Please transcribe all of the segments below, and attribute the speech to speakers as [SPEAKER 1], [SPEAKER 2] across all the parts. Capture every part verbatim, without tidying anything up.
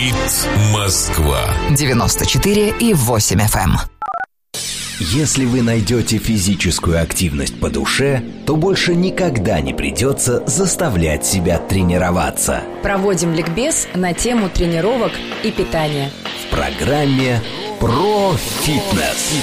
[SPEAKER 1] Говорит Москва.
[SPEAKER 2] девяносто четыре и восемь эф эм.
[SPEAKER 3] Если вы найдете физическую активность по душе, то больше никогда не придется заставлять себя тренироваться.
[SPEAKER 4] Проводим ликбез на тему тренировок и питания.
[SPEAKER 3] В программе «Про фитнес».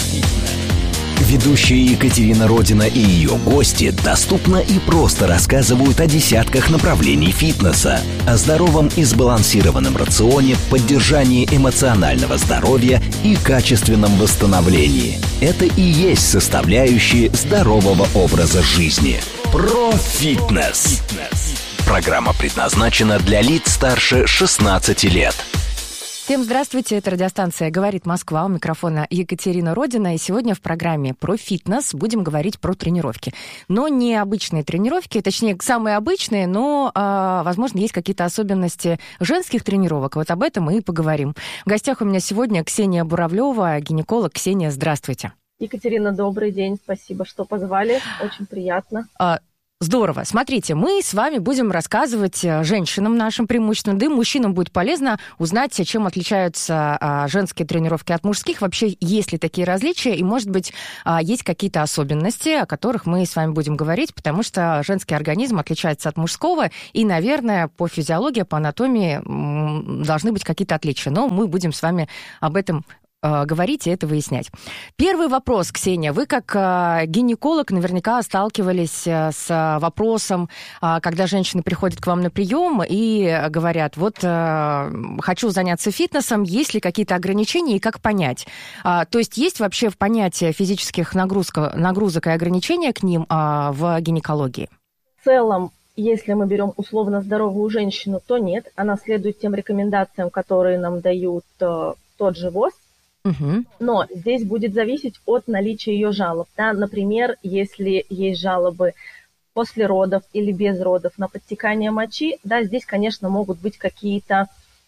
[SPEAKER 3] Ведущие Екатерина Родина и ее гости доступно и просто рассказывают о десятках направлений фитнеса, о здоровом и сбалансированном рационе, поддержании эмоционального здоровья и качественном восстановлении. Это и есть составляющие здорового образа жизни. Про фитнес. Программа предназначена для лиц старше шестнадцати лет.
[SPEAKER 4] Всем здравствуйте, это радиостанция «Говорит Москва», у микрофона Екатерина Родина, и сегодня в программе «Про фитнес» будем говорить про тренировки. Но не обычные тренировки, точнее, самые обычные, но, э, возможно, есть какие-то особенности женских тренировок, вот об этом мы и поговорим. В гостях у меня сегодня Ксения Буравлева, гинеколог. Ксения, здравствуйте.
[SPEAKER 5] Екатерина, добрый день, спасибо, что позвали, очень приятно.
[SPEAKER 4] А... Здорово. Смотрите, мы с вами будем рассказывать женщинам нашим преимущественно, да и мужчинам будет полезно узнать, чем отличаются женские тренировки от мужских, вообще есть ли такие различия, и, может быть, есть какие-то особенности, о которых мы с вами будем говорить, потому что женский организм отличается от мужского, и, наверное, по физиологии, по анатомии должны быть какие-то отличия, но мы будем с вами об этом говорить и это выяснять. Первый вопрос, Ксения. Вы как гинеколог наверняка сталкивались с вопросом, когда женщины приходят к вам на прием и говорят, вот хочу заняться фитнесом, есть ли какие-то ограничения и как понять? То есть есть вообще в понятии физических нагрузок, нагрузок и ограничения к ним в гинекологии?
[SPEAKER 5] В целом, если мы берем условно здоровую женщину, то нет. Она следует тем рекомендациям, которые нам дают тот же ВОЗ.
[SPEAKER 4] Угу.
[SPEAKER 5] Но здесь будет зависеть от наличия ее жалоб. Да? Например, если есть жалобы после родов или без родов на подтекание мочи, да, здесь, конечно, могут быть какие-то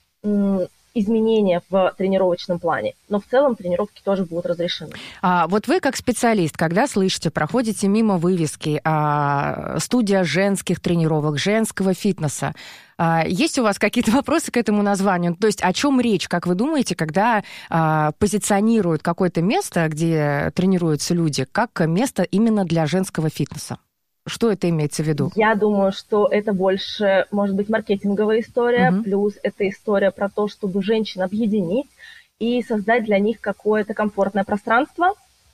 [SPEAKER 5] м, изменения в тренировочном плане. Но в целом тренировки тоже будут разрешены.
[SPEAKER 4] А вот вы как специалист, когда слышите, проходите мимо вывески а, «Студия женских тренировок, женского фитнеса», а, есть у вас какие-то вопросы к этому названию? То есть о чем речь, как вы думаете, когда а, позиционируют какое-то место, где тренируются люди, как место именно для женского фитнеса? Что это имеется в виду?
[SPEAKER 5] Я думаю, что это больше, может быть, маркетинговая история, uh-huh. плюс это история про то, чтобы женщин объединить и создать для них какое-то комфортное пространство.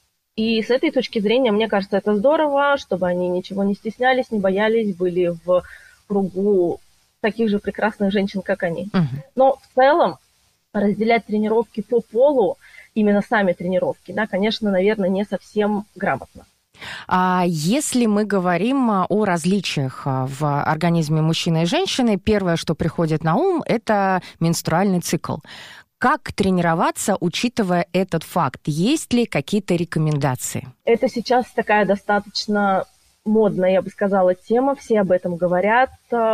[SPEAKER 5] И с этой точки зрения, мне кажется, это здорово, чтобы они ничего не стеснялись, не боялись, были в кругу таких же прекрасных женщин, как они. Uh-huh. Но в целом разделять тренировки по полу, именно сами тренировки, да, конечно, наверное, не совсем грамотно.
[SPEAKER 4] А если мы говорим о различиях в организме мужчины и женщины, первое, что приходит на ум, это менструальный цикл. Как тренироваться, учитывая этот факт? Есть ли какие-то рекомендации?
[SPEAKER 5] Это сейчас такая достаточно модная, я бы сказала, тема. Все об этом говорят.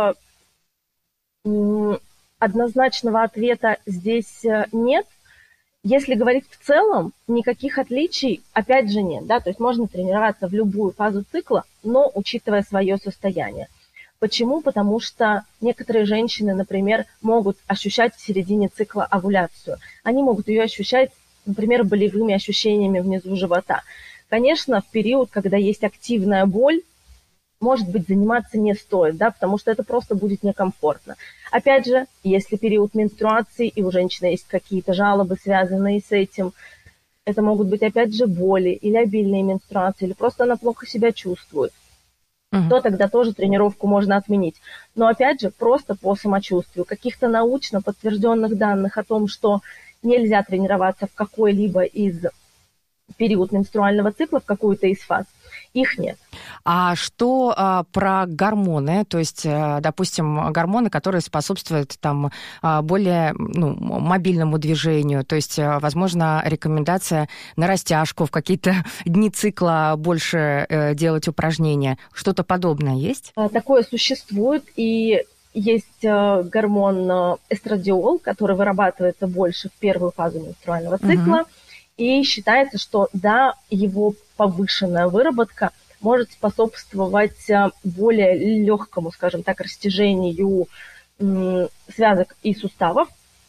[SPEAKER 5] Однозначного ответа здесь нет. Если говорить в целом, никаких отличий, опять же, нет. Да? То есть можно тренироваться в любую фазу цикла, но учитывая свое состояние. Почему? Потому что некоторые женщины, например, могут ощущать в середине цикла овуляцию. Они могут ее ощущать, например, болевыми ощущениями внизу живота. Конечно, в период, когда есть активная боль, может быть, заниматься не стоит, да, потому что это просто будет некомфортно. Опять же, если период менструации, и у женщины есть какие-то жалобы, связанные с этим, это могут быть, опять же, боли или обильные менструации, или просто она плохо себя чувствует, uh-huh. то тогда тоже тренировку можно отменить. Но, опять же, просто по самочувствию. Каких-то научно подтвержденных данных о том, что нельзя тренироваться в какой-либо из период менструального цикла, в какую-то из фаз, их нет.
[SPEAKER 4] А что а, про гормоны? То есть, а, допустим, гормоны, которые способствуют там, а, более ну, мобильному движению. То есть, а, возможно, рекомендация на растяжку в какие-то дни цикла больше а, делать упражнения. Что-то подобное есть?
[SPEAKER 5] Такое существует. И есть а, гормон эстрадиол, который вырабатывается больше в первую фазу менструального цикла. Угу. И считается, что да, его повышенная выработка может способствовать более легкому, скажем так, растяжению связок и суставов,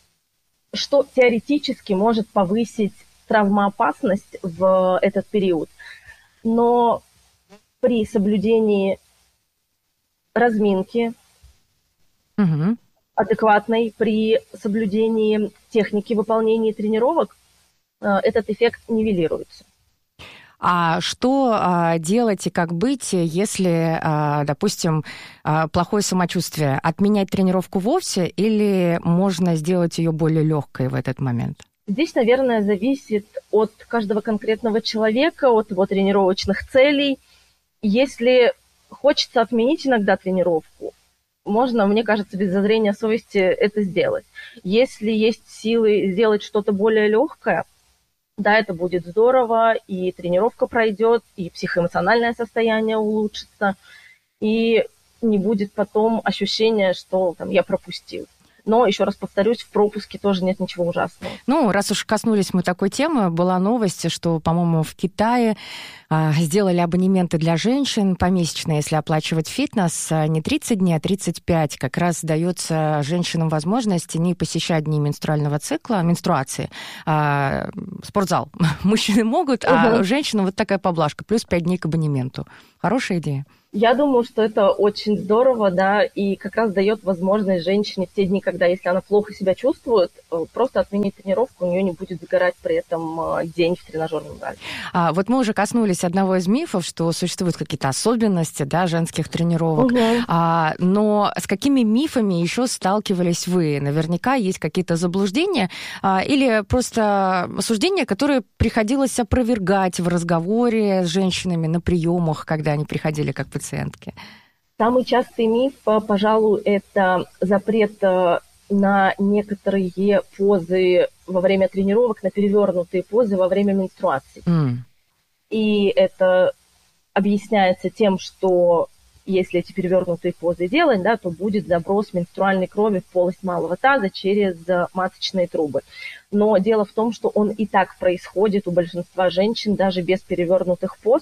[SPEAKER 5] что теоретически может повысить травмоопасность в этот период. Но при соблюдении разминки угу. адекватной, при соблюдении техники выполнения тренировок этот эффект нивелируется.
[SPEAKER 4] А что а, делать и как быть, если, а, допустим, а, плохое самочувствие? Отменять тренировку вовсе или можно сделать ее более легкой в этот момент?
[SPEAKER 5] Здесь, наверное, зависит от каждого конкретного человека, от его тренировочных целей. Если хочется отменить иногда тренировку, можно, мне кажется, без зазрения совести это сделать. Если есть силы сделать что-то более легкое, да, это будет здорово, и тренировка пройдет, и психоэмоциональное состояние улучшится, и не будет потом ощущения, что там, я пропустил. Но, еще раз повторюсь, в пропуске тоже нет ничего ужасного.
[SPEAKER 4] Ну, раз уж коснулись мы такой темы, была новость, что, по-моему, в Китае а, сделали абонементы для женщин помесячно, если оплачивать фитнес, не тридцать дней, а тридцать пять. Как раз дается женщинам возможность не посещать дни менструального цикла, менструации, а, спортзал. Мужчины могут, а угу. женщинам вот такая поблажка, плюс пять дней к абонементу. Хорошая идея.
[SPEAKER 5] Я думаю, что это очень здорово, да, и как раз дает возможность женщине в те дни, когда, если она плохо себя чувствует, просто отменить тренировку, у нее не будет сгорать при этом день в тренажерном зале.
[SPEAKER 4] А, вот мы уже коснулись одного из мифов, что существуют какие-то особенности, да, женских тренировок. Угу. А, но с какими мифами еще сталкивались вы? Наверняка есть какие-то заблуждения а, или просто суждения, которые приходилось опровергать в разговоре с женщинами на приемах, когда они приходили как пациентки?
[SPEAKER 5] Самый частый миф, пожалуй, это запрет на некоторые позы во время тренировок, на перевернутые позы во время менструации. Mm. И это объясняется тем, что если эти перевернутые позы делать, да, то будет заброс менструальной крови в полость малого таза через маточные трубы. Но дело в том, что он и так происходит у большинства женщин даже без перевернутых поз,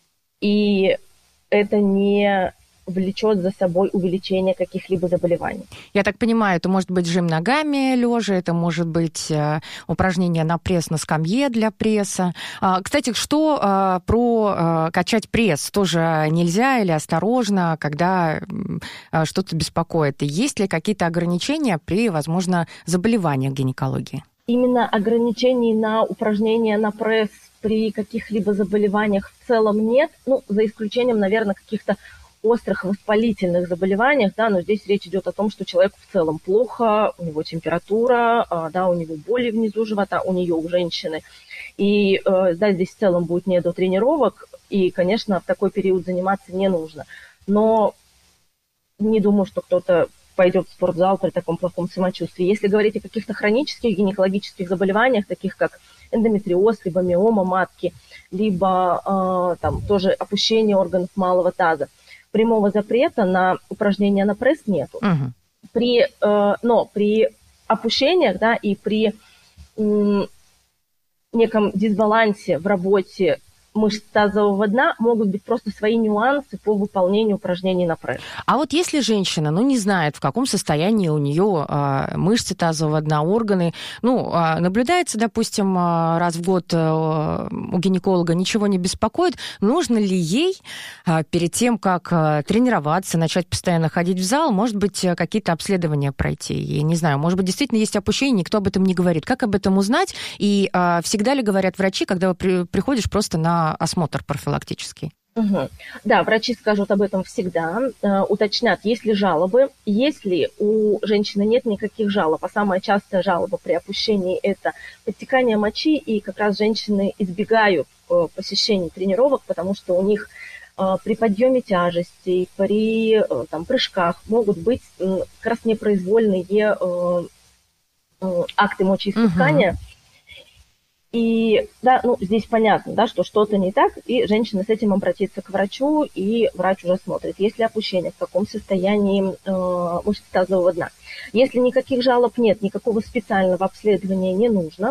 [SPEAKER 5] и это не влечет за собой увеличение каких-либо заболеваний.
[SPEAKER 4] Я так понимаю, это может быть жим ногами лежа, это может быть э, упражнение на пресс на скамье для пресса. А, кстати, что э, про э, качать пресс? Тоже нельзя или осторожно, когда э, что-то беспокоит? И есть ли какие-то ограничения при, возможно, заболеваниях гинекологии?
[SPEAKER 5] Именно ограничений на упражнения на пресс при каких-либо заболеваниях в целом нет, ну, за исключением, наверное, каких-то острых воспалительных заболеваниях, да, но здесь речь идет о том, что человеку в целом плохо, у него температура, да, у него боли внизу живота, у нее, у женщины. И, да, здесь в целом будет не до тренировок, и, конечно, в такой период заниматься не нужно. Но не думаю, что кто-то пойдет в спортзал при таком плохом самочувствии. Если говорить о каких-то хронических гинекологических заболеваниях, таких как эндометриоз, либо миома матки, либо э, там тоже опущение органов малого таза, прямого запрета на упражнения на пресс нету. Угу. При, э, но при опущениях, да, и при э, неком дисбалансе в работе мышц тазового дна могут быть просто свои нюансы по выполнению упражнений на пресс.
[SPEAKER 4] А вот если женщина, ну, не знает, в каком состоянии у нее а, мышцы тазового дна, органы, ну, а, наблюдается, допустим, а, раз в год а, у гинеколога, ничего не беспокоит, нужно ли ей а, перед тем, как а, тренироваться, начать постоянно ходить в зал, может быть, какие-то обследования пройти? Я не знаю, может быть, действительно есть опущение, никто об этом не говорит. Как об этом узнать? И а, всегда ли говорят врачи, когда при, приходишь просто на осмотр профилактический?
[SPEAKER 5] Угу. Да, врачи скажут об этом всегда, э, уточнят, есть ли жалобы. Если у женщины нет никаких жалоб, а самая частая жалоба при опущении – это подтекание мочи, и как раз женщины избегают э, посещения тренировок, потому что у них э, при подъеме тяжестей, при э, там, прыжках могут быть э, как раз непроизвольные э, э, акты мочеиспускания. Угу. И да, ну, здесь понятно, да, что что-то не так, и женщина с этим обратится к врачу, и врач уже смотрит, есть ли опущение, в каком состоянии э, мышц тазового дна. Если никаких жалоб нет, никакого специального обследования не нужно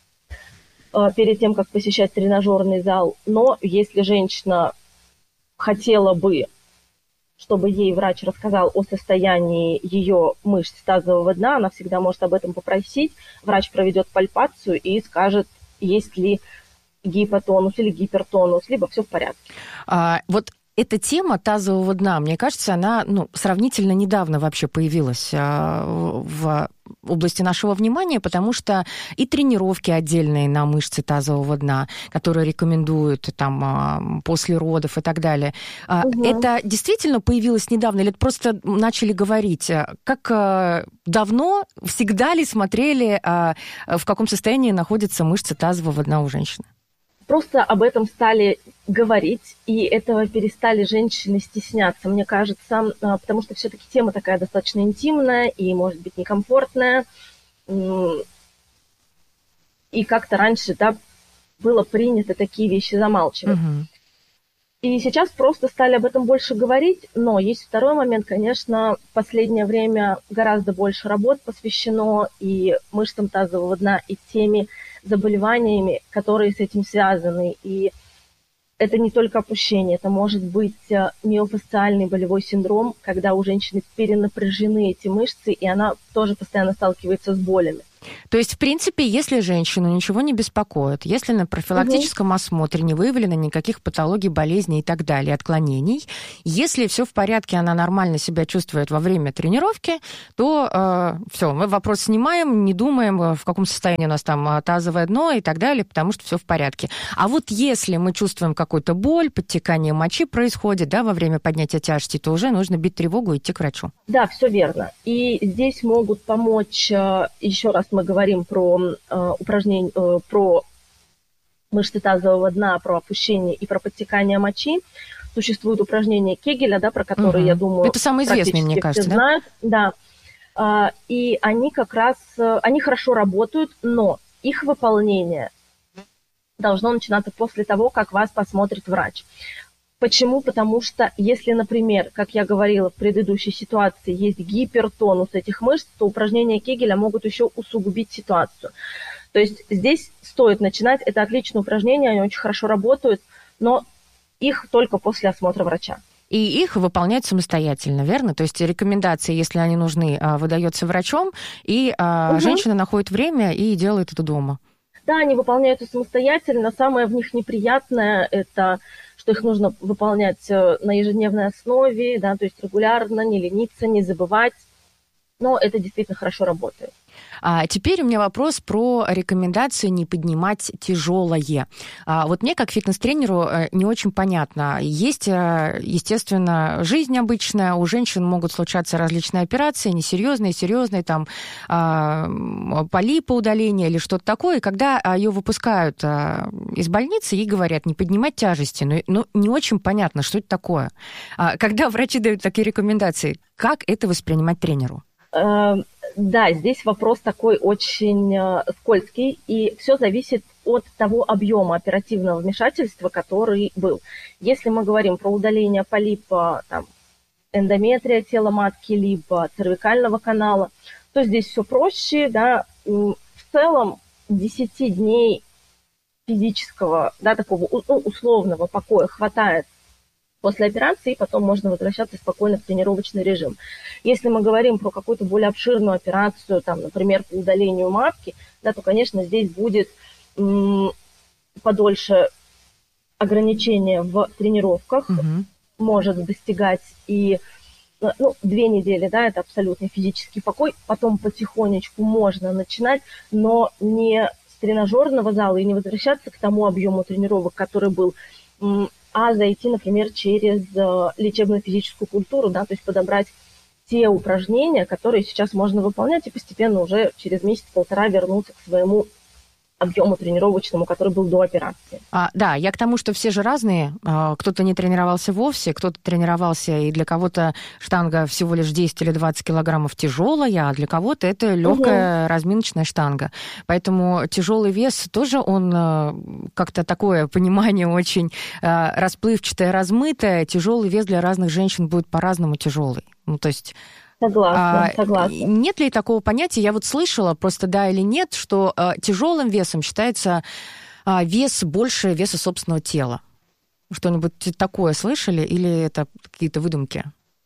[SPEAKER 5] э, перед тем, как посещать тренажерный зал, но если женщина хотела бы, чтобы ей врач рассказал о состоянии ее мышц тазового дна, она всегда может об этом попросить. Врач проведет пальпацию и скажет, есть ли гипотонус или гипертонус, либо все в порядке.
[SPEAKER 4] А, вот эта тема тазового дна, мне кажется, она ну, сравнительно недавно вообще появилась а, в области нашего внимания, потому что и тренировки отдельные на мышцы тазового дна, которые рекомендуют там после родов и так далее. Угу. Это действительно появилось недавно или это просто начали говорить? Как давно, всегда ли смотрели, в каком состоянии находятся мышцы тазового дна у женщины?
[SPEAKER 5] Просто об этом стали говорить, и этого перестали женщины стесняться, мне кажется, потому что все-таки тема такая достаточно интимная и, может быть, некомфортная. И как-то раньше, да, было принято такие вещи замалчивать. Угу. И сейчас просто стали об этом больше говорить, но есть второй момент, конечно, в последнее время гораздо больше работ посвящено и мышцам тазового дна, и теми заболеваниями, которые с этим связаны. И это не только опущение, это может быть миофасциальный болевой синдром, когда у женщины перенапряжены эти мышцы, и она тоже постоянно сталкивается с болями.
[SPEAKER 4] То есть, в принципе, если женщину ничего не беспокоит, если на профилактическом угу. осмотре не выявлено никаких патологий, болезней и так далее, отклонений, если все в порядке, она нормально себя чувствует во время тренировки, то э, все, мы вопрос снимаем, не думаем, в каком состоянии у нас там тазовое дно и так далее, потому что все в порядке. А вот если мы чувствуем какую-то боль, подтекание мочи происходит, да, во время поднятия тяжести, то уже нужно бить тревогу и идти к врачу.
[SPEAKER 5] Да, все верно. И здесь могут помочь, еще раз мы говорим про э, упражнения, э, про мышцы тазового дна, про опущение и про подтекание мочи. Существуют упражнения Кегеля, да, про которые, угу. я думаю,
[SPEAKER 4] это самые известные, мне кажется,
[SPEAKER 5] да? Знают. Да. Э, и они как раз, э, они хорошо работают, но их выполнение должно начинаться после того, как вас посмотрит врач. Почему? Потому что если, например, как я говорила в предыдущей ситуации, есть гипертонус этих мышц, то упражнения Кегеля могут еще усугубить ситуацию. То есть здесь стоит начинать. Это отличные упражнения, они очень хорошо работают, но их только после осмотра врача.
[SPEAKER 4] И их выполнять самостоятельно, верно? То есть рекомендации, если они нужны, выдаются врачом, и угу. женщина находит время и делает это дома.
[SPEAKER 5] Да, они выполняются самостоятельно. Самое в них неприятное – это что их нужно выполнять на ежедневной основе, да, то есть регулярно, не лениться, не забывать. Но это действительно хорошо работает.
[SPEAKER 4] А теперь у меня вопрос про рекомендацию не поднимать тяжелое. А вот мне, как фитнес-тренеру, не очень понятно. Есть, естественно, жизнь обычная, у женщин могут случаться различные операции, несерьезные, серьезные, там, полипы удаления или что-то такое. И когда ее выпускают из больницы, ей говорят не поднимать тяжести. Но, но не очень понятно, что это такое. Когда врачи дают такие рекомендации, как это воспринимать тренеру?
[SPEAKER 5] Да, здесь вопрос такой очень скользкий, и все зависит от того объема оперативного вмешательства, который был. Если мы говорим про удаление полипа, там, эндометрия тела матки, либо цервикального канала, то здесь все проще, да, в целом десять дней физического, да, такого ну, условного покоя хватает после операции, и потом можно возвращаться спокойно в тренировочный режим. Если мы говорим про какую-то более обширную операцию, там, например, по удалению матки, да, то, конечно, здесь будет м- подольше ограничения в тренировках, угу. может достигать и ну, две недели, да, это абсолютный физический покой, потом потихонечку можно начинать, но не с тренажерного зала и не возвращаться к тому объему тренировок, который был, м- а зайти, например, через лечебную физическую культуру, да, то есть подобрать те упражнения, которые сейчас можно выполнять, и постепенно уже через месяц-полтора вернуться к своему объему тренировочному, который был до операции.
[SPEAKER 4] А, да, я к тому, что все же разные. Кто-то не тренировался вовсе, кто-то тренировался, и для кого-то штанга всего лишь десять или двадцать килограммов тяжелая, а для кого-то это легкая угу. разминочная штанга. Поэтому тяжелый вес тоже, он как-то такое понимание очень расплывчатое, размытое. Тяжелый вес для разных женщин будет по-разному тяжелый. Ну, то есть...
[SPEAKER 5] Согласна, а, согласна.
[SPEAKER 4] Нет ли такого понятия, я вот слышала, просто да или нет, что а, тяжелым весом считается а, вес больше веса собственного тела? Что-нибудь такое слышали или это какие-то выдумки?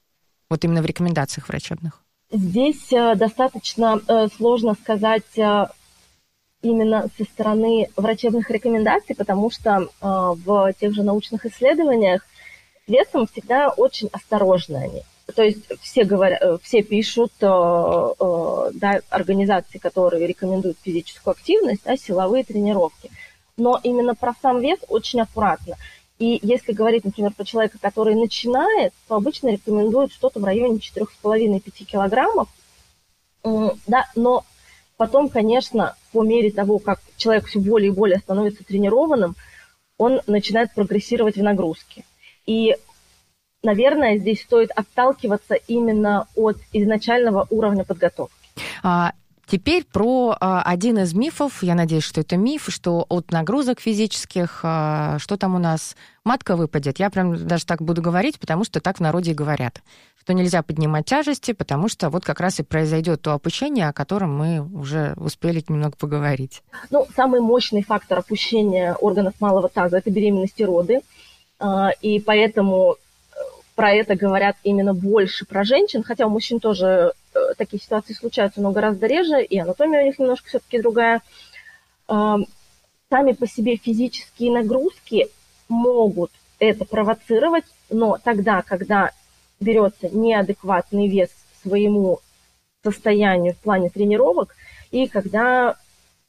[SPEAKER 4] Вот именно в рекомендациях врачебных.
[SPEAKER 5] Здесь достаточно сложно сказать именно со стороны врачебных рекомендаций, потому что в тех же научных исследованиях с весом всегда очень осторожны они. То есть все, говорят, все пишут, да, организации, которые рекомендуют физическую активность, да, силовые тренировки. Но именно про сам вес очень аккуратно. И если говорить, например, про человека, который начинает, то обычно рекомендуют что-то в районе четыре с половиной - пяти килограммов. Да, но потом, конечно, по мере того, как человек все более и более становится тренированным, он начинает прогрессировать в нагрузке. И, наверное, здесь стоит отталкиваться именно от изначального уровня подготовки.
[SPEAKER 4] А, теперь про а, один из мифов, я надеюсь, что это миф, что от нагрузок физических, а, что там у нас, матка выпадет. Я прям даже так буду говорить, потому что так в народе и говорят, что нельзя поднимать тяжести, потому что вот как раз и произойдет то опущение, о котором мы уже успели немного поговорить.
[SPEAKER 5] Ну, самый мощный фактор опущения органов малого таза – это беременность и роды, и поэтому про это говорят именно больше про женщин, хотя у мужчин тоже такие ситуации случаются, но гораздо реже, и анатомия у них немножко все-таки другая. Сами по себе физические нагрузки могут это провоцировать, но тогда, когда берется неадекватный вес своему состоянию в плане тренировок, и когда,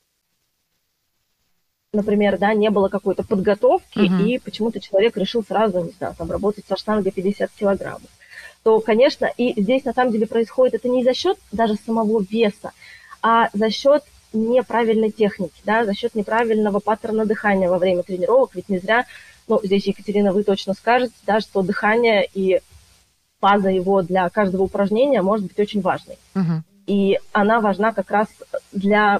[SPEAKER 5] например, да, не было какой-то подготовки, uh-huh. и почему-то человек решил сразу, не знаю, там, работать со штангой пятьдесят килограммов, то, конечно, и здесь на самом деле происходит это не за счет даже самого веса, а за счет неправильной техники, да, за счет неправильного паттерна дыхания во время тренировок, ведь не зря, ну, здесь, Екатерина, вы точно скажете, да, что дыхание и фаза его для каждого упражнения может быть очень важной. Uh-huh. И она важна как раз для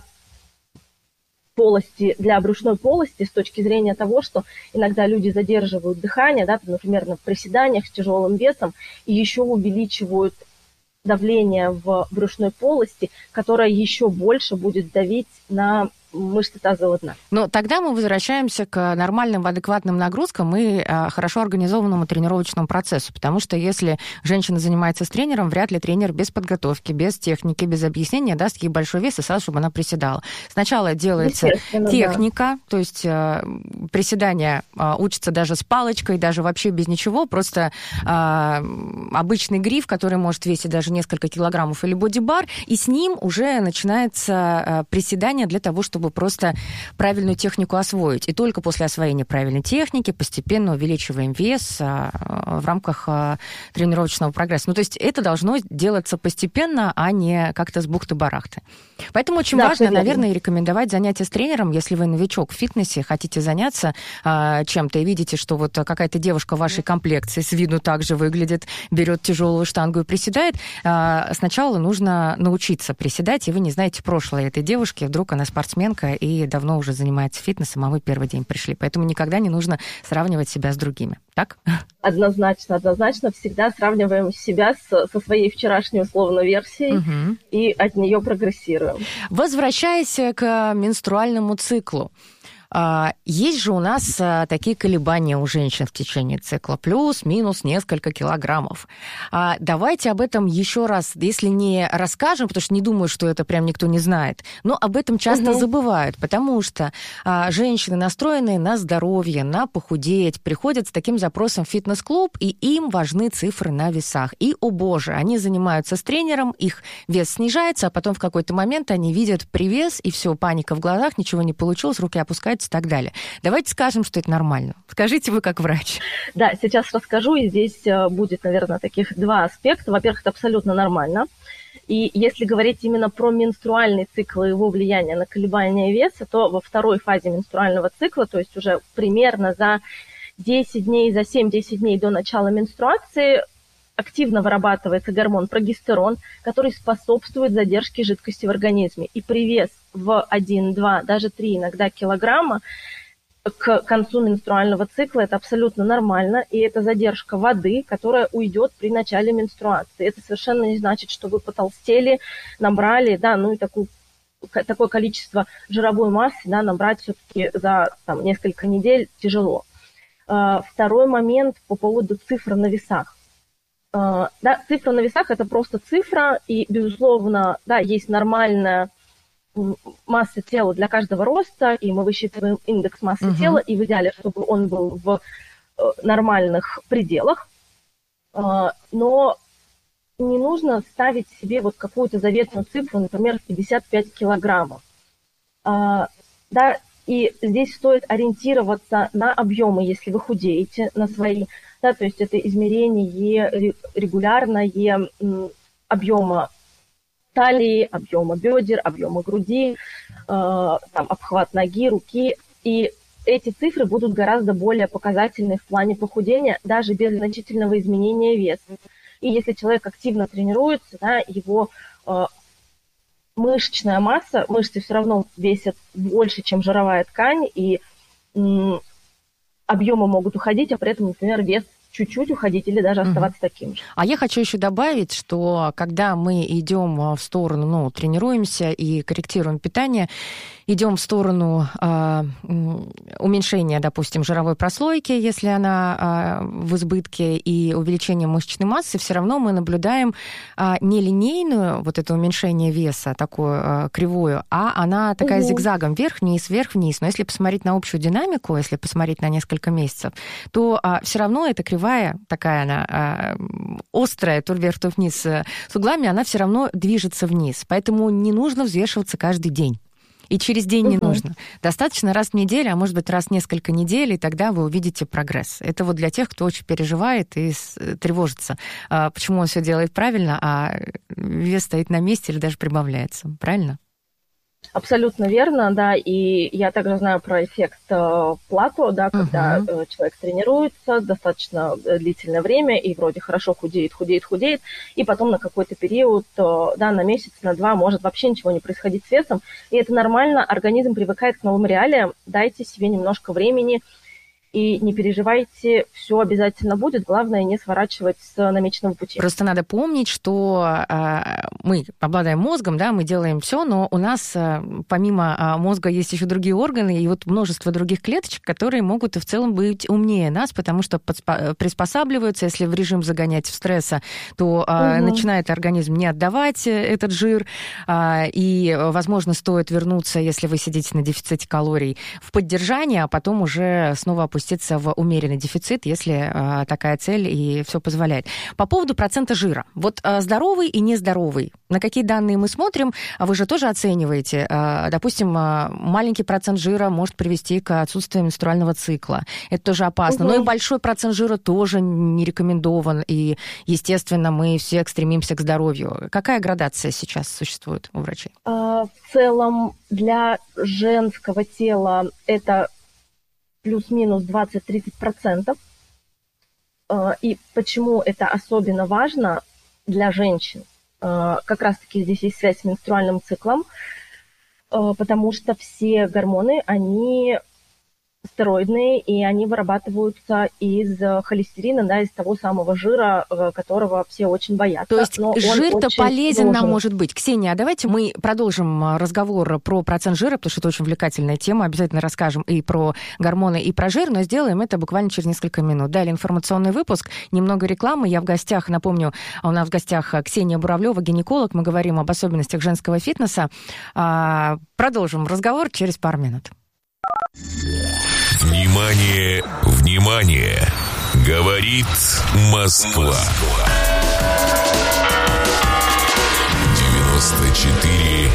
[SPEAKER 5] полости, для брюшной полости с точки зрения того, что иногда люди задерживают дыхание, да, например, на приседаниях с тяжелым весом, и еще увеличивают давление в брюшной полости, которое еще больше будет давить на мышцы тазового дна.
[SPEAKER 4] Но тогда мы возвращаемся к нормальным, адекватным нагрузкам и а, хорошо организованному тренировочному процессу, потому что если женщина занимается с тренером, вряд ли тренер без подготовки, без техники, без объяснения даст ей большой вес и сразу, чтобы она приседала. Сначала делается техника, да. То есть а, приседания а, учатся даже с палочкой, даже вообще без ничего, просто а, обычный гриф, который может весить даже несколько килограммов, или бодибар, и с ним уже начинается а, приседание для того, чтобы чтобы просто правильную технику освоить. И только после освоения правильной техники постепенно увеличиваем вес в рамках тренировочного прогресса. Ну, то есть это должно делаться постепенно, а не как-то с бухты-барахты. Поэтому очень да, важно, наверное, рекомендовать занятия с тренером, если вы новичок в фитнесе, хотите заняться а, чем-то и видите, что вот какая-то девушка в вашей комплекции с виду также выглядит, берет тяжелую штангу и приседает. А, сначала нужно научиться приседать, и вы не знаете прошлое этой девушки, вдруг она спортсмен, и давно уже занимается фитнесом, а вы первый день пришли. Поэтому никогда не нужно сравнивать себя с другими. Так?
[SPEAKER 5] Однозначно, однозначно. Всегда сравниваем себя с, со своей вчерашней условно версией угу. и от нее прогрессируем.
[SPEAKER 4] Возвращаясь к менструальному циклу. Есть же у нас такие колебания у женщин в течение цикла, плюс-минус несколько килограммов. Давайте об этом еще раз, если не расскажем, потому что не думаю, что это прям никто не знает, но об этом часто угу. забывают, потому что женщины, настроенные на здоровье, на похудеть, приходят с таким запросом в фитнес-клуб, и им важны цифры на весах. И, о боже, они занимаются с тренером, их вес снижается, а потом в какой-то момент они видят привес, и все, паника в глазах, ничего не получилось, руки опускаются, и так далее. Давайте скажем, что это нормально. Скажите вы как врач.
[SPEAKER 5] Да, сейчас расскажу, и здесь будет, наверное, таких два аспекта. Во-первых, это абсолютно нормально. И если говорить именно про менструальный цикл и его влияние на колебания веса, то во второй фазе менструального цикла, то есть уже примерно за десять дней, за семь-десять дней до начала менструации, активно вырабатывается гормон прогестерон, который способствует задержке жидкости в организме. И при вес в один, два, даже три иногда килограмма к концу менструального цикла это абсолютно нормально, и это задержка воды, которая уйдет при начале менструации. Это совершенно не значит, что вы потолстели, набрали, да, ну и такую, такое количество жировой массы, да, набрать все-таки за там, несколько недель тяжело. Второй момент по поводу цифр на весах. Да, цифра на весах – это просто цифра, и, безусловно, да, есть нормальная масса тела для каждого роста, и мы высчитываем индекс массы uh-huh. тела, и в идеале, чтобы он был в нормальных пределах. Но не нужно ставить себе вот какую-то заветную цифру, например, пятьдесят пять килограммов. Да, и здесь стоит ориентироваться на объемы, если вы худеете, на свои, да, то есть это измерение регулярное объема талии, объема бедер, объема груди, э, там, обхват ноги, руки. И эти цифры будут гораздо более показательны в плане похудения, даже без значительного изменения веса. И если человек активно тренируется, да, его э, мышечная масса, мышцы все равно весят больше, чем жировая ткань, и м, объемы могут уходить, а при этом, например, вес чуть-чуть уходить или даже оставаться uh-huh. таким же.
[SPEAKER 4] А я хочу еще добавить, что когда мы идем в сторону, ну, тренируемся и корректируем питание, идем в сторону э, уменьшения, допустим, жировой прослойки, если она э, в избытке, и увеличения мышечной массы, все равно мы наблюдаем э, не линейную вот это уменьшение веса, такую э, кривую, а она такая угу. зигзагом вверх-вниз, вверх-вниз. Но если посмотреть на общую динамику, если посмотреть на несколько месяцев, то э, все равно эта кривая, такая она э, острая, то вверх, то вниз э, с углами, она все равно движется вниз. Поэтому не нужно взвешиваться каждый день. И через день не uh-huh. нужно. Достаточно раз в неделю, а может быть раз в несколько недель, и тогда вы увидите прогресс. Это вот для тех, кто очень переживает и тревожится, почему он все делает правильно, а вес стоит на месте или даже прибавляется. Правильно?
[SPEAKER 5] Абсолютно верно, да, и я также знаю про эффект э, плато, да, когда uh-huh. э, человек тренируется достаточно длительное время и вроде хорошо худеет, худеет, худеет, и потом на какой-то период, э, да, на месяц, на два может вообще ничего не происходить с весом, и это нормально, организм привыкает к новым реалиям, дайте себе немножко времени, и не переживайте, все обязательно будет. Главное, не сворачивать с намеченного пути.
[SPEAKER 4] Просто надо помнить, что э, мы обладаем мозгом, да, мы делаем все, но у нас э, помимо э, мозга есть еще другие органы и вот множество других клеточек, которые могут и в целом быть умнее нас, потому что подспа- приспосабливаются. Если в режим загонять в стресса, то э, угу. начинает организм не отдавать этот жир, э, и, возможно, стоит вернуться, если вы сидите на дефиците калорий, в поддержание, а потом уже снова опуститься в умеренный дефицит, если э, такая цель и все позволяет. По поводу процента жира. Вот э, здоровый и нездоровый. На какие данные мы смотрим? Вы же тоже оцениваете. Э, допустим, э, маленький процент жира может привести к отсутствию менструального цикла. Это тоже опасно. Угу. Но и большой процент жира тоже не рекомендован. И, естественно, мы все стремимся к здоровью. Какая градация сейчас существует у врачей?
[SPEAKER 5] В целом для женского тела это плюс-минус двадцать-тридцать процентов. И почему это особенно важно для женщин? Как раз-таки здесь есть связь с менструальным циклом, потому что все гормоны, они стероидные, и они вырабатываются из холестерина, да, из того самого жира, которого все очень боятся.
[SPEAKER 4] То есть жир-то полезен нам может быть. Ксения, а давайте мы продолжим разговор про процент жира, потому что это очень увлекательная тема. Обязательно расскажем и про гормоны, и про жир, но сделаем это буквально через несколько минут. Далее информационный выпуск, немного рекламы. Я в гостях, напомню, у нас в гостях Ксения Буравлева, гинеколог. Мы говорим об особенностях женского фитнеса. Продолжим разговор через пару минут.
[SPEAKER 1] Внимание, внимание! Говорит Москва. девяносто четыре